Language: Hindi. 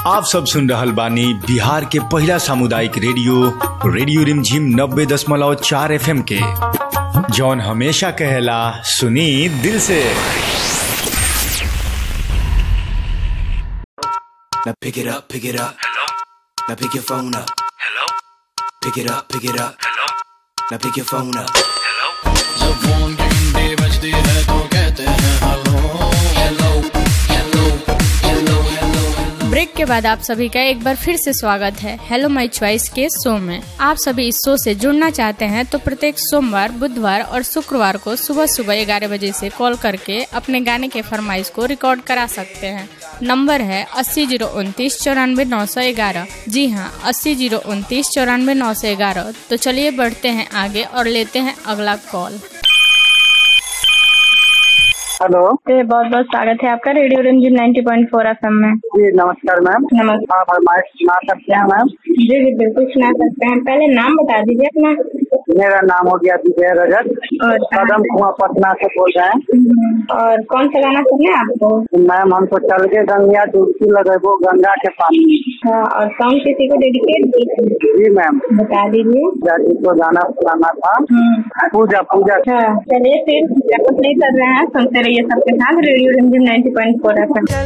आप सब सुन रहल बानी बिहार के पहला सामुदायिक रेडियो रिमझिम 90.4 FM के, जौन हमेशा कहेला सुनी दिल से। Now pick it up. Hello. Now pick your phone up. Hello. Pick it up. Hello. Now pick your phone up. Hello. जब फोन की घंटी बजती है तो कहते हैं हेलो। ब्रेक के बाद आप सभी का एक बार फिर से स्वागत है हेलो माय चॉइस के शो में। आप सभी इस शो से जुड़ना चाहते हैं तो प्रत्येक सोमवार, बुधवार और शुक्रवार को सुबह 11 बजे से कॉल करके अपने गाने के फरमाइश को रिकॉर्ड करा सकते हैं। नंबर है 80 029 94 911। जी हाँ, 80 029 94 911। तो चलिए बढ़ते हैं आगे और लेते हैं अगला कॉल। हेलो, बहुत बहुत स्वागत है आपका रेडियो रिमझिम 90.4 FM में। जी नमस्कार मैम। नमस्कार। आप फरमाइश सुना सकते हैं मैम? जी बिल्कुल सुना सकते हैं। पहले नाम बता दीजिए अपना। मेरा नाम हो गया विजय रजत और कदम कुआं पटना से बोल रहे हैं। और कौन सा गाना सुनना है आपको? मैम हमको चल के गंगा डुबकी लगेबो गंगा के पानी। हाँ, और सॉन्ग किसी को डेडिकेट? जी मैम बता दीजिए। जाति को गाना सुनाना था। पूजा। चलिए फिर नहीं कर रहे हैं, सुनते रहिए सबके साथ रेडियो रिमझिम 90.4 FM।